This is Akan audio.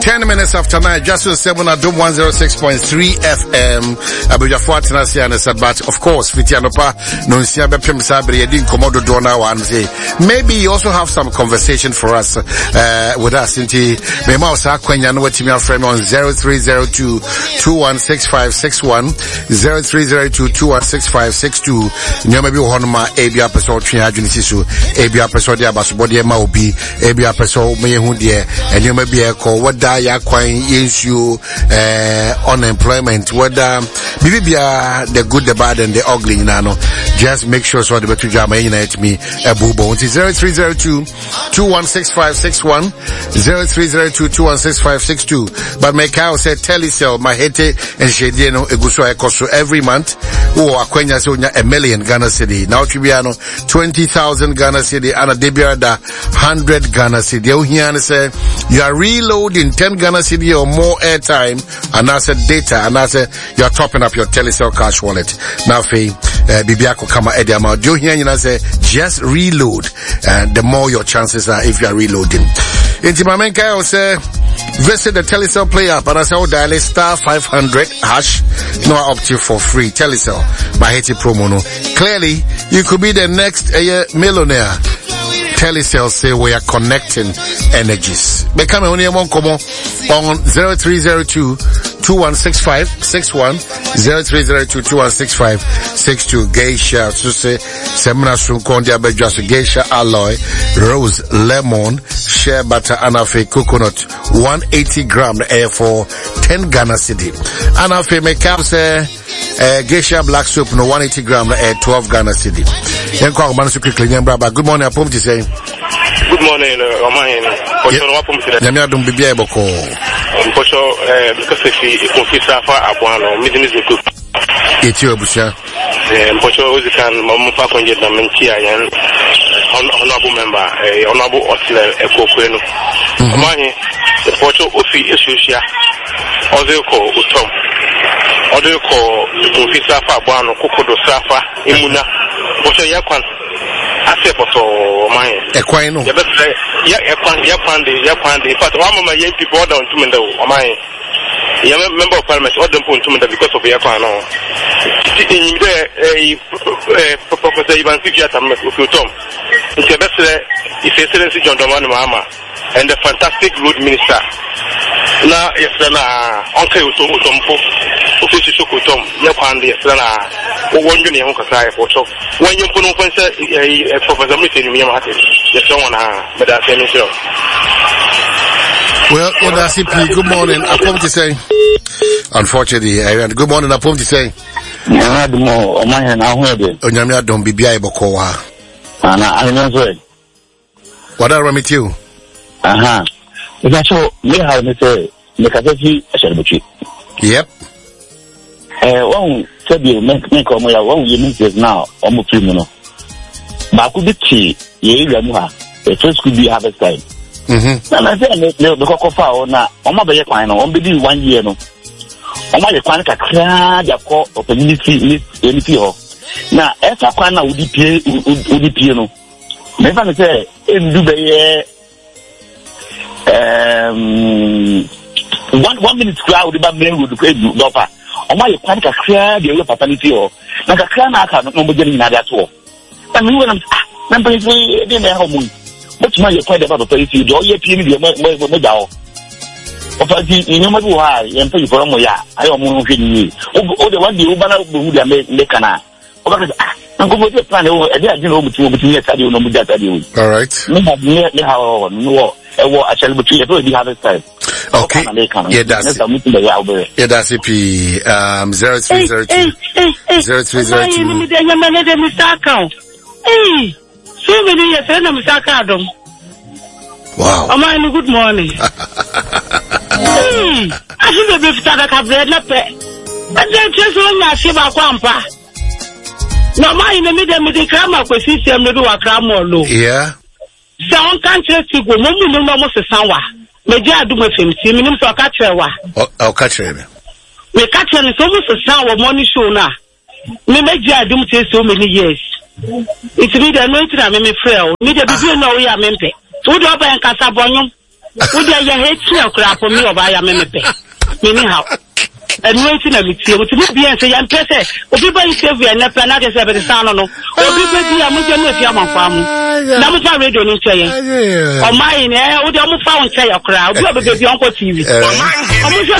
10 minutes after 9, just to 7 at Dome 106.3 FM. Abuja Fortinasi and Sabat, of course, Fitianopa, Nunsia Bepim Sabri, Edin Komodo Dona one say. Maybe you also have some conversation for us, with us. Inti, Mema Sakwenya, no Timia friend on 0302-216561, 0302-216562. Nyomebi Honma, Abia Peso, Triajunisisu, Abia Peso, Diabasubodi, Maubi, Abia Peso, Mehundia, and you may be a call, what ya kwine issue unemployment, whether bibia the good, the bad and the ugly, nano. Just make sure so the better jama unite me a bubo. 0302-216561, 0302-216562. But my cow said Telecel, my hete and Shediano Eguso Ecoso every month. Oh, Aquenya Sonia a million Ghana City. Now Tribiano 20,000 Ghana City and a Debiada 100 Ghana City. Oh, here say you are reloading 10 Ghana City or more airtime, and I said data, and I said you're topping up your Telecel cash wallet. Now, Bibiako Kama Ediama, do you hear you say just reload, and the more your chances are if you are reloading. In Timamenka, I will say visit the Telecel Play app, and I say dial star 500 hash. No, I opt you for free. Telecel, my Haiti promo. No, clearly you could be the next millionaire. Telecel say we are connecting energies. Become only one on 0302-216561, 0302-216562. Geisha, so say Semina Sunkondia Bejasu, Geisha Alloy, Rose Lemon, Shea Butter, Anafe Coconut, 180 gram air for 10 Ghana City. Anafe Makeup say Geisha Black Soap no 180 gram air 12 Ghana City. Good morning, Apom to say. Good morning, Yamia don't be able to call. Because if you confess Abuano, Midnizu, it's your busha. Pocho can Mamufa Conjet Mentia and honorable member, honorable Osler, Echo Queno. Mine, the Pocho Ufi Isusia, Ozeko Utom, Odeko, Confess Abuano, Kokodo Safa, Imuna, Pocho Yakwan. Ase poso mine. Equine. You better say, Yapandi. But one of my young people order on to me though, mine. You member of parliament order on to me because of Yapano. In there, Professor Ivan Sikiatam, if you Tom. It's your best, His Excellency John Domani Mahama, and the fantastic road minister. Now, yes, Uncle Utompo, Official Tom, Yapandi, one union Honkasai for so. When you put on Professor Mitchell, you have yes, someone, but that's any show. Well, that's it. Good morning. I come to say, unfortunately, good morning. I come to say, Onyamia don't be able to I know what I remit you. It's so we have to say, Mekaji, Shelbuchi. Yep. One said you make one you need this now, almost 3 minutes. Bakubiti, Yamuha, the first could be harvest time. And I said, the Cocofa, now, on my bay, on be 1 year. On my Quanaka crowd, your call of a ministry, NPO. Now, as a Quana would be piano. Never say, in Dubai, 1 minute crowd about men would pay you, Dopa. On my Quanaka crowd, your paternity or like a cranaka, no more getting that at all. And we want to didn't have home. What's my point about the place you do? You're peeling your medal. But you know why and pay for Moya. I am moving. Oh, the one you banner who they make cana. I'm going to plan. I didn't know between that. All right. I shall be harvest time. Okay. Yeah, that's it. Yeah, that's it. 0302. 0302. Hey, so many years, I'm Mr. Cardom. Wow. Amani, good morning. I should have started a bread lapper. But then just one I see about Quampa. No, my in the middle of the grammar with system to do a grammar low. Yeah. Sound can't just go, no, almost a sour. Maybe I do with him, see me for a catcher. I'll catch him. We catch him, it's almost a sour money show now. Maybe I don't say so many years. It's me the anointing I'm in frail. Me the people know we are mempe. So do I buy a Casabonum? Would you hate me or crap for me or buy a mepe? Anyhow. And waiting a bit, to be and say, I'm pressing. People say we are not another 7 sound no. People are moving with your farm. Now, what's our radio in saying? Or mine, would you found say a crowd? You have a baby uncle TV.